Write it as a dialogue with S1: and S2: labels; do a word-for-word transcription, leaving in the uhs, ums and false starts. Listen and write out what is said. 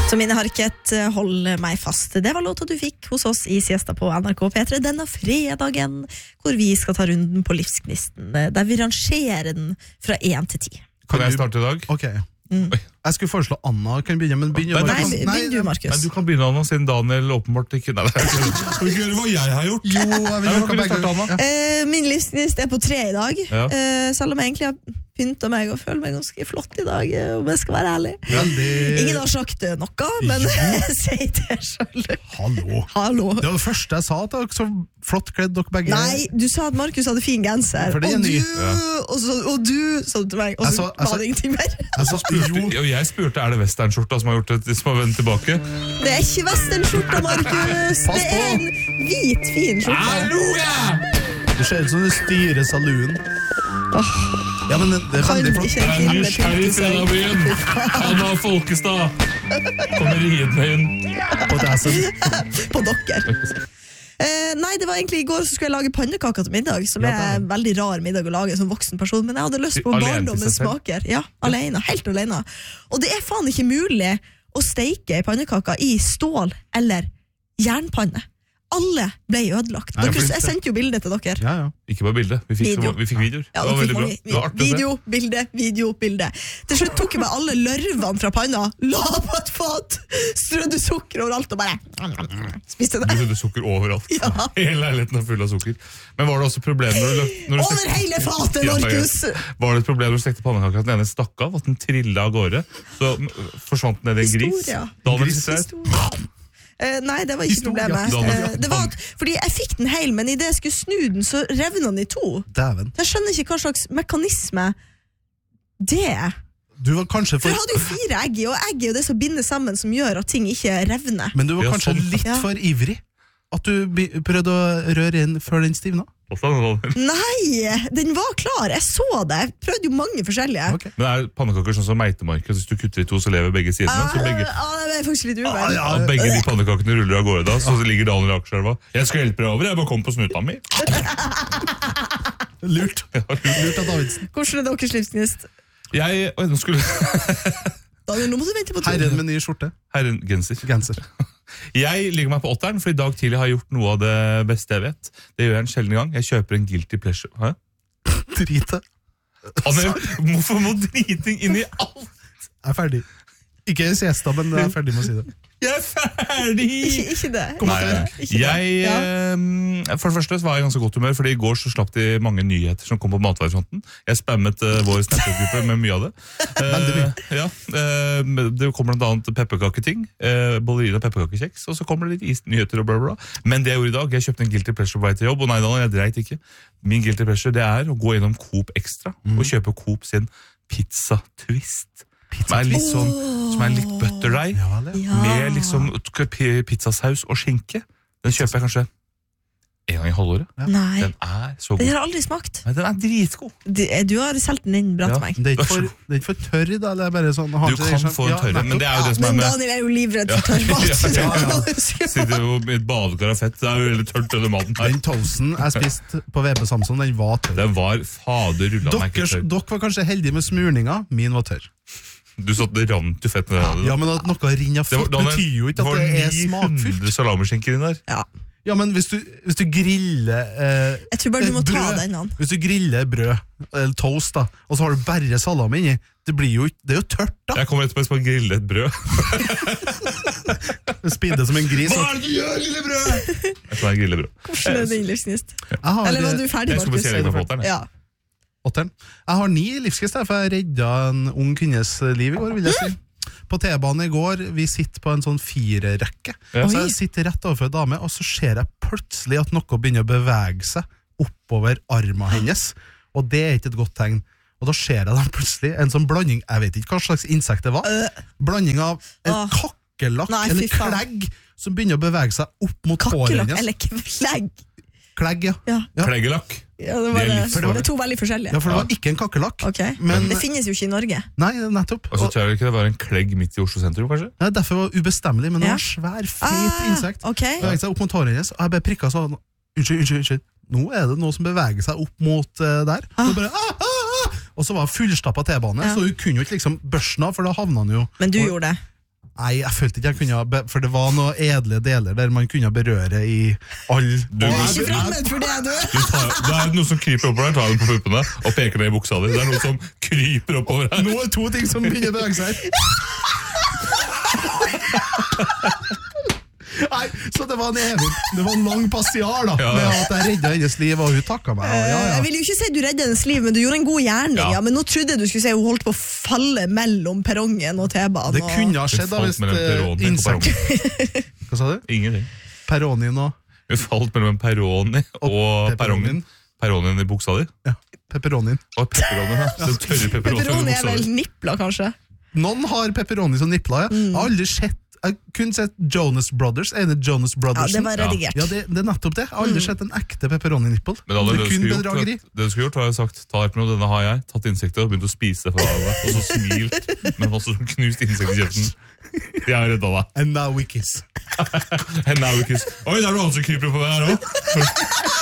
S1: Så mine harket, hold meg fast. Det var låta du fikk hos oss i Siesta på N R K P tre denne fredagen, hvor vi skal ta runden på livsknisten, der vi rangerer den fra én til ti.
S2: Kan jeg starte i dag?
S3: Ok. Mm. Jeg skulle foreslå Anna kan begynne, men begynne
S1: Nei, Markus. Nei, begynn du, Markus.
S2: Nei, du kan begynne, Anna, siden Daniel åpenbart ikke... Nei, det er ikke gjøre hva jeg har gjort.
S3: Jo, jeg vil
S2: kan du starte, Anna.
S1: Ja. Uh, min livsgnist er på tre i dag,
S2: ja.
S1: uh, selv om jeg egentlig har pyntet meg og føler meg ganske flott i dag, om jeg skal være ærlig.
S3: Veldig...
S1: Ingen har sagt noe, men si det selv.
S3: Hallo.
S1: Hallo.
S3: Det var det første jeg sa, at dere så flott kledd dere begge.
S1: Nei, du sa at Markus hadde fin genser, og du, ja. og, så, og du sa det til meg, og så var det ingenting mer.
S2: Jeg spurte, og jeg spurte, er det westernskjorta som har gjort det, som har vendt tilbake?
S1: Det er ikke westernskjorta, Markus. Det er en hvit, fin skjorta.
S2: Hallo,
S3: det ser ut som du styrer saluen. Oh. Ja, men det, det er veldig flott.
S2: Jeg er nysgjerrig i Fredabyen. Anna Folkestad kommer ridende inn.
S3: På dassen.
S1: På dere. Eh, nei, det var egentlig i går så skulle jeg lage pannekaker til middag, som ja, er en veldig rar middag å lage som voksen person, men jeg hadde lyst på barndommens smaker. Ja, alene, helt alene. Og det er faen ikke mulig å steike pannekaker i stål eller jernpanne. Alle ble ødelagt. Nei, dere, jeg sendte jo bildet til dere.
S3: Ja, ja.
S2: Ikke bare bildet, vi fikk, video. vi fikk videoer.
S1: Ja, det var veldig bra. Det var video, bilde, video, bilde. Til slutt tok jeg meg alle lørvene fra panna, la på et fat, strødde sukker overalt og bare spiste det.
S2: Du strødde sukker overalt. Ja. Hele leiligheten er full av sukker. Men var det også problem når du, når du
S1: Over stekte... hele fatet, Markus!
S2: Ja, ja. Var det et problem når du stekte pannekaker at den ene stakk av, at den trillet av gårde, så forsvant den ned i en gris?
S1: Historia. Uh, nei, det var ikke
S3: Historia.
S1: problemet. Uh, det var at, fordi jeg fikk den hel, men i det jeg skulle snu den, så revna den i to.
S3: Dæven.
S1: Jeg skjønner ikke hva slags mekanisme det er.
S3: Du var kanskje for...
S1: for jeg hadde jo fire egg i, og egg er jo det som binder sammen, som gjør at ting ikke revner.
S3: Men du var kanskje sånn. litt ja. for ivrig. At du prøvde å røre inn før den stivna?
S1: Nei, den var klar. Jeg så det. Jeg prøvde jo mange forskjellige.
S2: Okay. Men er pannekaker sånn som meitemarker? Hvis du kutter i to, så lever begge sidene?
S1: Ah,
S2: så begge...
S1: ah, det er faktisk litt uvel.
S2: Ah, ja, begge de pannekakene ruller av gårde da, så ligger Daniel i Akerselva. Jeg skal hjelpe deg over, jeg bare kom på snuta mi.
S3: Lurt. Ja, lurt av Davidsen.
S1: Hvordan er deres livsgnist?
S2: Jeg... Oi, nå skulle...
S1: Daniel, nå må du vente på to.
S3: Herren med ny skjorte.
S2: Herren genser.
S3: Genser.
S2: Jeg ligger meg på åtteren, for i dag tidlig har jeg gjort noe av det beste jeg vet. Det gjør jeg en sjelden gang. Jeg kjøper en guilty pleasure. Hæ?
S3: Drite.
S2: Anne, hvorfor må driting inn i alt?
S3: Jeg er ferdig. Ikke en siesta, men jeg er ferdig med å si det.
S2: Jeg er ferdig!
S1: Ikke, ikke det.
S2: Nei,
S1: ikke
S2: jeg,
S1: det. Ja.
S2: eh, for det første så var jeg i ganske godt humør, fordi i går så slapp de mange nyheter som kom på matvarefronten. Jeg spammet uh, vår Snapchat-gruppe med mye av det.
S3: Veldig mye.
S2: Uh, ja, uh, det kom blant annet pepperkaketing, uh, ballerina pepperkakekjeks, og så kommer det litt isnyheter og bla bla. Men det jeg gjorde i dag, jeg kjøpte en guilty pleasure på vei til jobb, og nei, da, jeg dreit ikke. Min guilty pleasure, det er å gå gjennom Coop Extra mm. og kjøpe Coop sin pizza twist. Som er litt sånn, som er litt butterdeig,
S1: ja.
S2: med liksom pizzasaus og skinke. Den kjøper jeg kanskje en gang i halvåret.
S1: Ja. Nei.
S2: Den er så god.
S1: Den har aldri smakt.
S2: Nei, den er dritgod.
S1: Du, du har solgt den inn bra til meg.
S3: Det er ikke for, det er ikke for tørr da, eller bare sånn...
S2: Du kan få en tørre, ja, men det er jo det som er med...
S1: Men Daniel er jo livredd for tørr mat.
S2: Ja, ja, ja. Sitter jo med et badekar av fett, det er jo veldig tørt denne maten her.
S3: Den toasten jeg spiste på V B Samson, den var tørr.
S2: Den var fader rullet meg ikke tørr.
S3: Dere var kanskje heldige med smurninga, min var tørr.
S2: Du sa at det rant jo fett med det.
S3: Ja, men at noe rinner fett betyr jo ikke at det er smakfylt.
S2: Det var ni hundre salamiskinker inn der.
S1: Ja.
S3: Ja, men hvis du, hvis du griller eh,
S1: Jeg tror bare du må
S3: brød,
S1: ta den an.
S3: Hvis du griller brød, eller toast da, og så har du bare salami inni, det blir jo, det er jo tørt da.
S2: Jeg kommer etterpå og grille et brød.
S3: Spidde som en gris.
S2: Hva er det du gjør, lille brød? Jeg skal grille brød.
S1: Hvordan er det livsgnist?
S3: Ja.
S1: Eller var du ferdig,
S2: Markus? Jeg skal bare se deg på åtteren.
S1: Ja.
S3: Åtteren. Jeg har ni livsgnist, for jeg redda en ung kvinnes liv i går, vil jeg si. På T-banen i går, vi sitter på en sånn fire-rekke. Ja. Så jeg sitter rett overfor dame, og så ser jeg plutselig at noe begynner å bevege seg oppover armen hennes. Og det er ikke et godt tegn. Og da ser jeg da plutselig en sånn blanding, jeg vet ikke hva slags insekt det var, blanding av en kakkelakk,
S1: Nei,
S3: eller klegg, som begynner å bevege seg opp mot håret hennes.
S1: Kakkelakk eller klegg?
S3: Klegg, ja.
S1: ja.
S3: ja.
S2: Kleggelakk.
S1: Ja, det var det. Det, det er to veldig forskjellige.
S3: Ja, for det var ikke en kakkelakk.
S1: Okay.
S3: Men
S1: det finnes jo ikke i Norge.
S3: Nei, nettopp.
S2: Og så tror jeg ikke det var en klegg midt i Oslo sentrum, kanskje?
S3: Nei, derfor var det ubestemmelig, men det
S1: ja.
S3: var svær, fet
S1: ah,
S3: insekt.
S1: Okay.
S3: Beveget seg opp mot håret hennes, og jeg bare prikket sånn, unnskyld, unnskyld, unnskyld. Nå er det noe som beveger seg opp mot uh, der. Ah. Og, bare, ah, ah, ah. og så var det fullstappet T-bane, ja. Så hun kunne jo ikke liksom børsten av, for da havnet han jo...
S1: Men du
S3: og,
S1: gjorde det?
S3: Nei, jeg følte ikke jeg kunne, be- for det var noen edle deler der man kunne berøre i all...
S2: Du,
S1: Jeg er
S2: du,
S1: ikke fremmed for det, du!
S2: du tar, det er noe som kryper oppover der, tar den på puppene og peker ned i buksa di. Det er noe som kryper oppover her.
S3: Nå er det to ting som begynner å bevege seg her. Nei, så det var en evig, det var en lang passiar da,
S2: Ja, ja.
S3: med at jeg reddet hennes liv, og hun takket meg. Og ja,
S1: Jeg
S3: ja.
S1: vil jo ikke si du redde hennes liv, men du gjorde en god gjerning.
S2: Ja.
S1: Ja. Men nå trodde jeg du skulle si hun holdt på å falle mellom perrongen og T-banen.
S3: Det kunne ha skjedd da,
S2: Hun
S3: hvis
S2: falt mellom
S3: eh,
S2: Peroni på
S3: insekt... Hva sa du?
S2: Ingenting.
S3: Peronien og...
S2: Hun falt mellom en peroni og
S3: pepperonien.
S2: perrongen. Perronien i buksa di.
S3: Ja, pepperonien.
S2: Og pepperonien, ja. Den tørre pepperonien i
S1: Pepperoni er
S2: buksa
S1: vel
S2: di.
S1: nipla, kanskje?
S3: Noen har pepperoni som nipler, ja. Jeg har aldri sett, jeg kunne sett Jonas Brothers, ene Jonas
S1: Ja,
S3: Brothers.
S1: det var redigert.
S3: Ja, det, det er nettopp det. Jeg har aldri sett en ekte pepperoni-nippel.
S2: Men alle
S3: Det
S2: det
S3: er
S2: du
S3: kun
S2: skulle gjort,
S3: bedrageri.
S2: det du skulle gjort, har jeg sagt, ta her på noe, denne har jeg, tatt insektet og begynt å spise det fra deg, og så smilt, men også knust insekt i kjeften. Jeg har reddet deg.
S3: And now we kiss.
S2: And now we kiss. Oi, det er noe annet som kryper på meg her også.